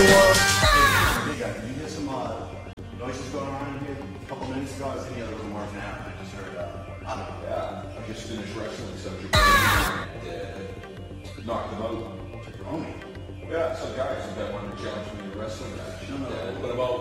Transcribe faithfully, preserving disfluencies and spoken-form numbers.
door. Hey, guys, did you hear some uh, noises going on in here a couple minutes ago? I was in the other room working out. I just heard, uh, I don't know. Yeah, I just finished wrestling some and knocked them out. Jabroni. Yeah, some guys that wanted to challenge me in a wrestling match. No, no. Yeah, but about